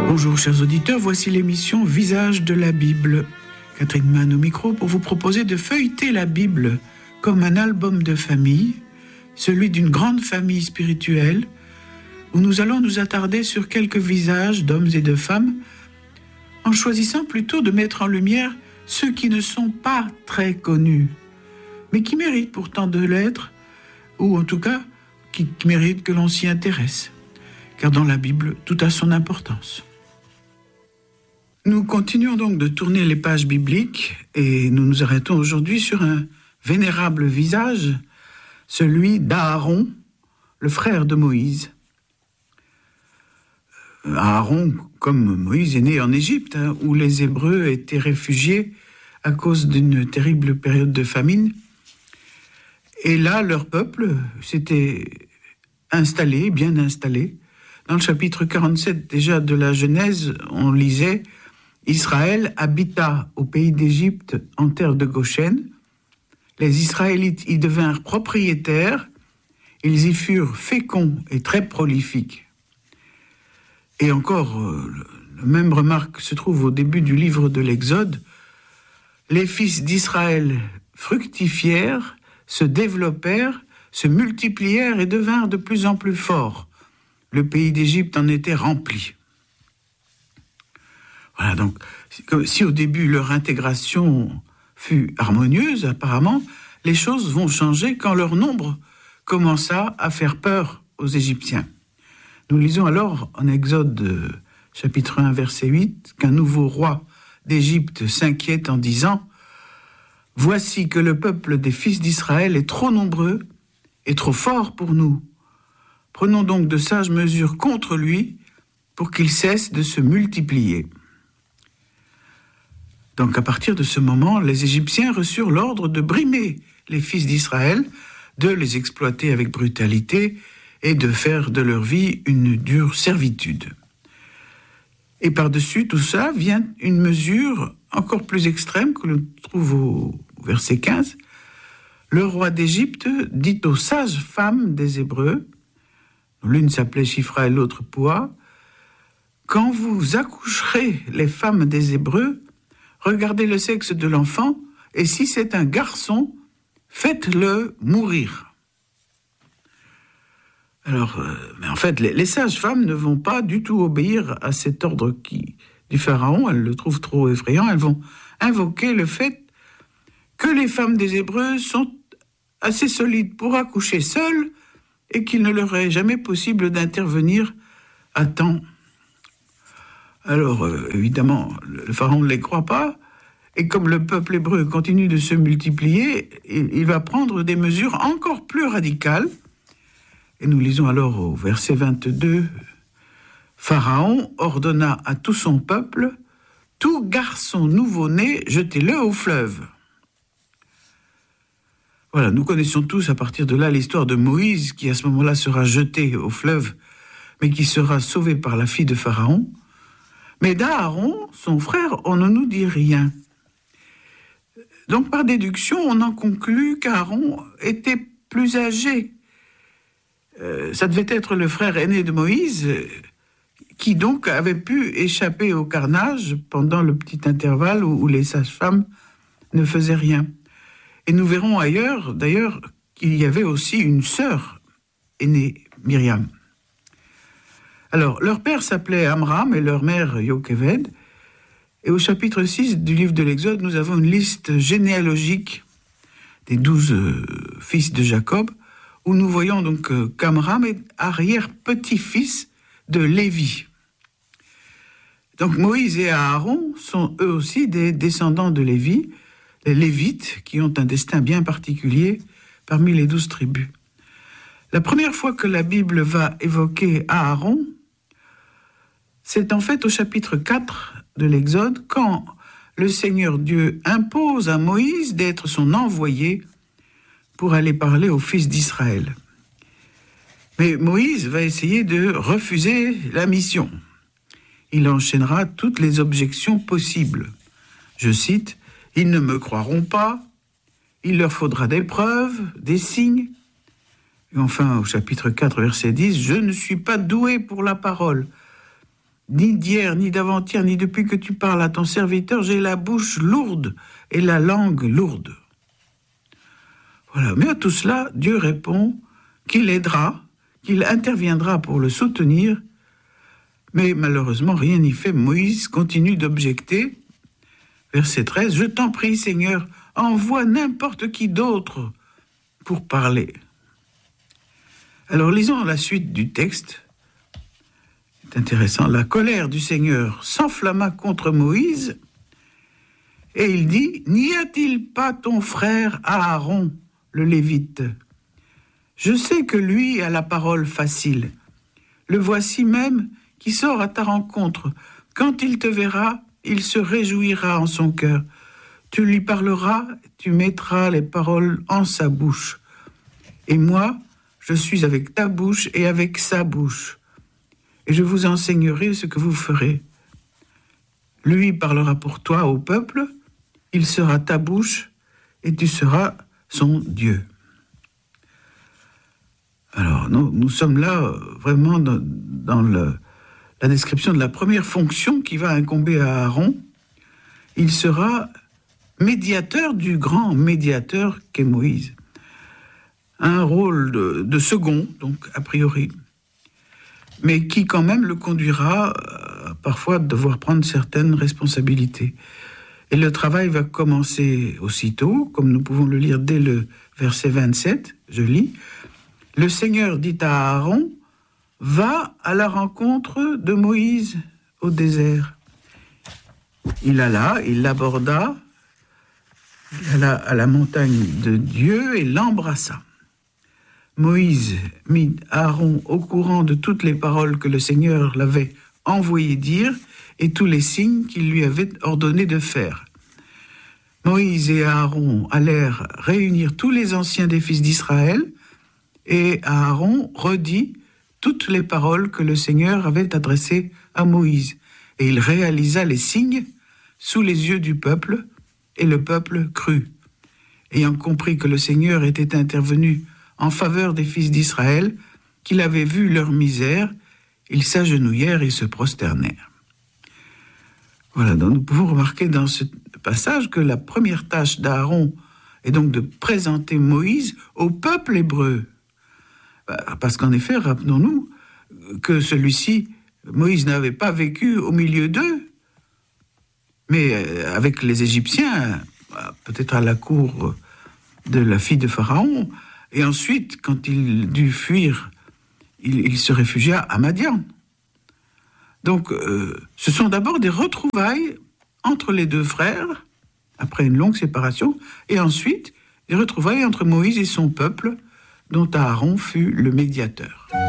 Bonjour chers auditeurs, voici l'émission Visage de la Bible. Catherine Mann au micro pour vous proposer de feuilleter la Bible comme un album de famille, celui d'une grande famille spirituelle, où nous allons nous attarder sur quelques visages d'hommes et de femmes, en choisissant plutôt de mettre en lumière ceux qui ne sont pas très connus, mais qui méritent pourtant de l'être, ou en tout cas qui méritent que l'on s'y intéresse, car dans la Bible, tout a son importance. Nous continuons donc de tourner les pages bibliques et nous nous arrêtons aujourd'hui sur un vénérable visage, celui d'Aaron, le frère de Moïse. Aaron, comme Moïse, est né en Égypte, où les Hébreux étaient réfugiés à cause d'une terrible période de famine. Et là, leur peuple s'était installé, bien installé. Dans le chapitre 47 déjà de la Genèse, on lisait « Israël habita au pays d'Égypte en terre de Goshen. Les Israélites y devinrent propriétaires. Ils y furent féconds et très prolifiques. » Et encore, la même remarque se trouve au début du livre de l'Exode. Les fils d'Israël fructifièrent, se développèrent, se multiplièrent et devinrent de plus en plus forts. Le pays d'Égypte en était rempli. Voilà, donc, si au début leur intégration fut harmonieuse, apparemment, les choses vont changer quand leur nombre commença à faire peur aux Égyptiens. Nous lisons alors en Exode chapitre 1, verset 8, qu'un nouveau roi d'Égypte s'inquiète en disant « Voici que le peuple des fils d'Israël est trop nombreux et trop fort pour nous. Prenons donc de sages mesures contre lui pour qu'il cesse de se multiplier. » Donc à partir de ce moment, les Égyptiens reçurent l'ordre de brimer les fils d'Israël, de les exploiter avec brutalité et de faire de leur vie une dure servitude. Et par-dessus tout ça vient une mesure encore plus extrême que l'on trouve au verset 15. Le roi d'Égypte dit aux sages femmes des Hébreux, l'une s'appelait Shifra et l'autre Poua, « Quand vous accoucherez les femmes des Hébreux, regardez le sexe de l'enfant, et si c'est un garçon, faites-le mourir. » Alors, mais en fait, les sages-femmes ne vont pas du tout obéir à cet ordre du Pharaon, elles le trouvent trop effrayant, elles vont invoquer le fait que les femmes des Hébreux sont assez solides pour accoucher seules et qu'il ne leur est jamais possible d'intervenir à temps. Alors, évidemment, le Pharaon ne les croit pas, et comme le peuple hébreu continue de se multiplier, il va prendre des mesures encore plus radicales. Et nous lisons alors au verset 22, « Pharaon ordonna à tout son peuple, « Tout garçon nouveau-né, jetez-le au fleuve. » Voilà, nous connaissons tous à partir de là l'histoire de Moïse, qui à ce moment-là sera jeté au fleuve, mais qui sera sauvé par la fille de Pharaon. Mais d'Aaron, son frère, on ne nous dit rien. Donc, par déduction, on en conclut qu'Aaron était plus âgé. Ça devait être le frère aîné de Moïse, qui donc avait pu échapper au carnage pendant le petit intervalle où les sages-femmes ne faisaient rien. Et nous verrons ailleurs, d'ailleurs, qu'il y avait aussi une sœur aînée, Myriam. Alors, leur père s'appelait Amram et leur mère Yocheved. Et au chapitre 6 du livre de l'Exode, nous avons une liste généalogique des 12 fils de Jacob, où nous voyons donc qu'Amram est arrière-petit-fils de Lévi. Donc Moïse et Aaron sont eux aussi des descendants de Lévi, les Lévites qui ont un destin bien particulier parmi les 12 tribus. La première fois que la Bible va évoquer Aaron, c'est en fait au chapitre 4 de l'Exode, quand le Seigneur Dieu impose à Moïse d'être son envoyé pour aller parler aux fils d'Israël. Mais Moïse va essayer de refuser la mission. Il enchaînera toutes les objections possibles. Je cite, « Ils ne me croiront pas, il leur faudra des preuves, des signes. » Et enfin, au chapitre 4, verset 10, « Je ne suis pas doué pour la parole. Ni d'hier, ni d'avant-hier, ni depuis que tu parles à ton serviteur, j'ai la bouche lourde et la langue lourde. » Voilà. Mais à tout cela, Dieu répond qu'il aidera, qu'il interviendra pour le soutenir. Mais malheureusement, rien n'y fait. Moïse continue d'objecter. Verset 13, « Je t'en prie, Seigneur, envoie n'importe qui d'autre pour parler. » Alors, lisons la suite du texte. C'est intéressant. La colère du Seigneur s'enflamma contre Moïse et il dit, « N'y a-t-il pas ton frère Aaron, le Lévite? Je sais que lui a la parole facile. Le voici même qui sort à ta rencontre. Quand il te verra, il se réjouira en son cœur. Tu lui parleras, tu mettras les paroles en sa bouche. Et moi, je suis avec ta bouche et avec sa bouche. Et je vous enseignerai ce que vous ferez. Lui parlera pour toi au peuple, il sera ta bouche et tu seras son Dieu. » Alors, nous sommes là vraiment dans la description de la première fonction qui va incomber à Aaron. Il sera médiateur du grand médiateur qu'est Moïse. Un rôle de second, donc a priori, mais qui quand même le conduira parfois à devoir prendre certaines responsabilités. Et le travail va commencer aussitôt, comme nous pouvons le lire dès le verset 27, je lis. « Le Seigneur dit à Aaron, va à la rencontre de Moïse au désert. » Il alla, il l'aborda, il alla à la montagne de Dieu et l'embrassa. Moïse mit Aaron au courant de toutes les paroles que le Seigneur l'avait envoyé dire et tous les signes qu'il lui avait ordonné de faire. Moïse et Aaron allèrent réunir tous les anciens des fils d'Israël et Aaron redit toutes les paroles que le Seigneur avait adressées à Moïse. Et il réalisa les signes sous les yeux du peuple, et le peuple crut. Ayant compris que le Seigneur était intervenu en faveur des fils d'Israël, qu'il avait vu leur misère, ils s'agenouillèrent et se prosternèrent. Voilà, donc nous pouvons remarquer dans ce passage que la première tâche d'Aaron est donc de présenter Moïse au peuple hébreu. Parce qu'en effet, rappelons-nous que celui-ci, Moïse n'avait pas vécu au milieu d'eux, mais avec les Égyptiens, peut-être à la cour de la fille de Pharaon, et ensuite, quand il dut fuir, il se réfugia à Madian. Donc, ce sont d'abord des retrouvailles entre les deux frères, après une longue séparation, et ensuite, des retrouvailles entre Moïse et son peuple, dont Aaron fut le médiateur.